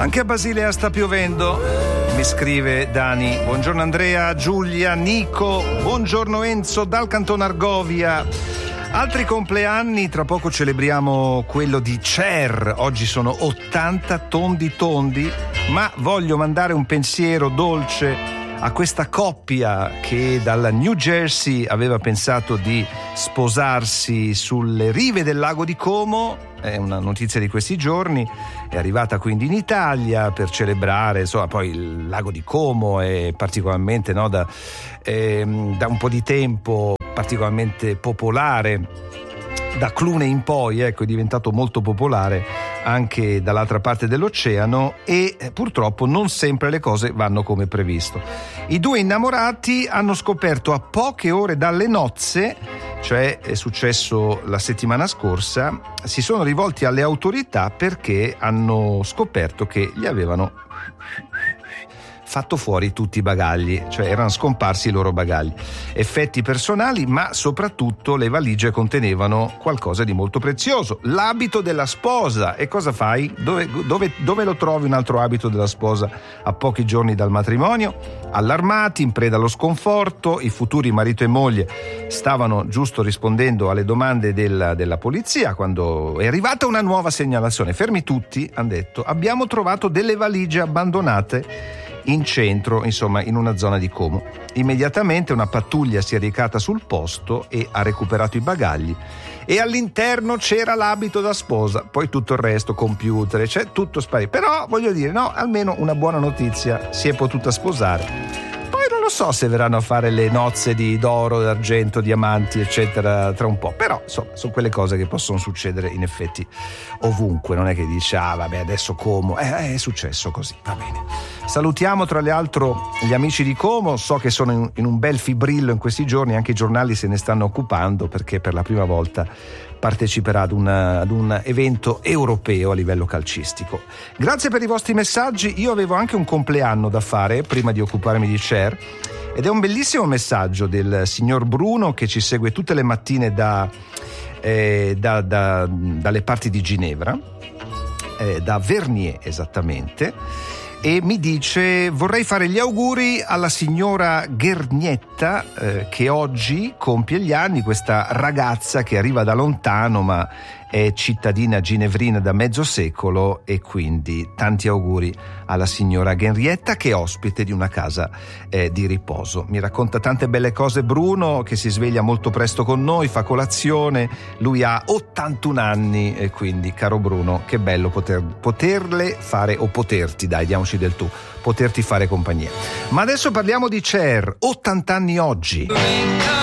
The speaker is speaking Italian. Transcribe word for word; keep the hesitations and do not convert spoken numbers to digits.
Anche a Basilea sta piovendo, mi scrive Dani. Buongiorno Andrea, Giulia, Nico, buongiorno Enzo dal Cantone Argovia. Altri compleanni, tra poco celebriamo quello di Cher, oggi sono ottanta tondi tondi, ma voglio mandare un pensiero dolce a questa coppia che dalla New Jersey aveva pensato di sposarsi sulle rive del lago di Como. È una notizia di questi giorni, è arrivata quindi in Italia per celebrare, insomma, poi il lago di Como è particolarmente, no, da, eh, da un po' di tempo particolarmente popolare. Da Clune in poi, ecco, è diventato molto popolare anche dall'altra parte dell'oceano e eh, purtroppo non sempre le cose vanno come previsto. I due innamorati hanno scoperto a poche ore dalle nozze, cioè è successo la settimana scorsa, si sono rivolti alle autorità perché hanno scoperto che gli avevano fatto fuori tutti i bagagli, cioè erano scomparsi i loro bagagli. Effetti personali, ma soprattutto le valigie contenevano qualcosa di molto prezioso, l'abito della sposa. E cosa fai? Dove, dove, dove lo trovi un altro abito della sposa a pochi giorni dal matrimonio? Allarmati, in preda allo sconforto, i futuri marito e moglie stavano giusto rispondendo alle domande della, della polizia quando è arrivata una nuova segnalazione. Fermi tutti, hanno detto, abbiamo trovato delle valigie abbandonate in centro, insomma in una zona di Como. Immediatamente una pattuglia si è recata sul posto e ha recuperato i bagagli e all'interno c'era l'abito da sposa, poi tutto il resto, computer, cioè tutto sparito. Però voglio dire, no, almeno una buona notizia, si è potuta sposare. Poi non lo so se verranno a fare le nozze di d'oro, d'argento, diamanti eccetera tra un po', però insomma sono quelle cose che possono succedere in effetti ovunque, non è che dice ah vabbè adesso Como, eh, è successo così, va bene. Salutiamo tra l'altro gli amici di Como, so che sono in, in un bel fibrillo in questi giorni, anche i giornali se ne stanno occupando perché per la prima volta parteciperà ad, una, ad un evento europeo a livello calcistico. Grazie per i vostri messaggi. Io avevo anche un compleanno da fare prima di occuparmi di Cher ed è un bellissimo messaggio del signor Bruno che ci segue tutte le mattine da, eh, da, da, dalle parti di Ginevra, eh, da Vernier esattamente, e mi dice vorrei fare gli auguri alla signora Ghernietta eh, che oggi compie gli anni, questa ragazza che arriva da lontano ma è cittadina ginevrina da mezzo secolo, e quindi tanti auguri alla signora Ghernietta che è ospite di una casa eh, di riposo. Mi racconta tante belle cose Bruno, che si sveglia molto presto con noi, fa colazione, lui ha ottantuno anni e quindi caro Bruno che bello poter, poterle fare, o poterti, dai diamoci del tu, poterti fare compagnia. Ma adesso parliamo di Cher, ottanta anni oggi.